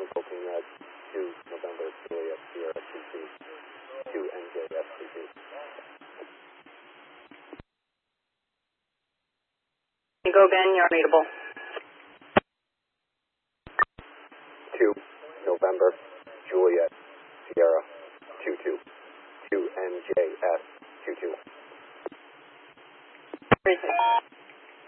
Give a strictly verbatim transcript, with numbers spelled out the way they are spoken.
booking at two November Juliet Sierra two two, two N J S two two. Go again, you're unreadable. two November Juliet Sierra two two, two N J S two two. Reason.